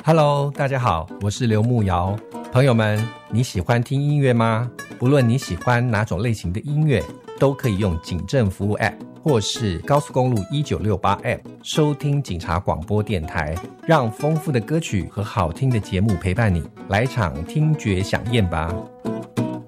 Hello， 大家好，我是刘慕瑶。朋友们，你喜欢听音乐吗？不论你喜欢哪种类型的音乐，都可以用警政服务 App 或是高速公路1968 App 收听警察广播电台，让丰富的歌曲和好听的节目陪伴你，来场听觉飨宴吧。